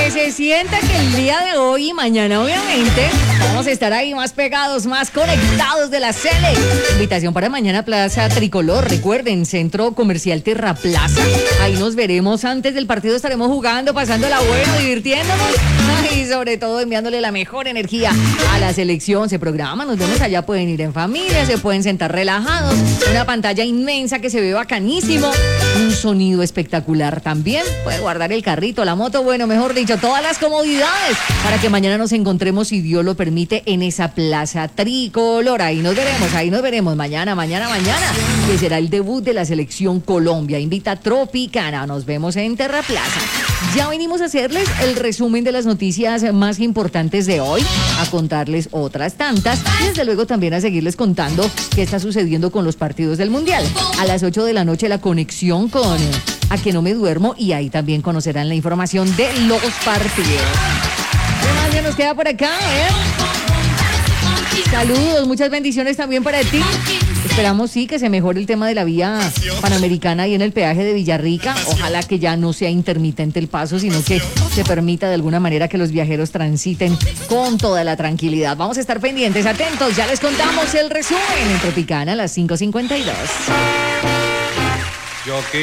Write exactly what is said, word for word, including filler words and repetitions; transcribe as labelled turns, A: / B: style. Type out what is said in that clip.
A: Que se sienta que el día de hoy y mañana, obviamente, vamos a estar ahí más pegados, más conectados de la Sele. Invitación para mañana, Plaza Tricolor. Recuerden, Centro Comercial Terraplaza. Ahí nos veremos. Antes del partido estaremos jugando, pasándola bueno, divirtiéndonos. Y sobre todo enviándole la mejor energía a la selección. Se programa, nos vemos allá. Pueden ir en familia, se pueden sentar relajados. Una pantalla inmensa que se ve bacanísimo. Un sonido espectacular también. Puede guardar el carrito, la moto, bueno, mejor dicho, todas las comodidades para que mañana nos encontremos, si Dios lo permite, en esa Plaza Tricolor. Ahí nos veremos, ahí nos veremos mañana, mañana, mañana, que será el debut de la selección Colombia. Invita Tropicana. Nos vemos en Terraplaza. Ya venimos a hacerles el resumen de las noticias más importantes de hoy, a contarles otras tantas y desde luego también a seguirles contando qué está sucediendo con los partidos del Mundial. A las ocho de la noche la conexión con A Que No Me Duermo y ahí también conocerán la información de los partidos. ¿Qué más ya nos queda por acá? ¿Eh? Saludos, muchas bendiciones también para ti. Esperamos sí que se mejore el tema de la vía panamericana y en el peaje de Villarrica. Ojalá que ya no sea intermitente el paso, sino que se permita de alguna manera que los viajeros transiten con toda la tranquilidad. Vamos a estar pendientes, atentos, ya les contamos el resumen en Tropicana a las cinco cincuenta y dos.
B: Yo que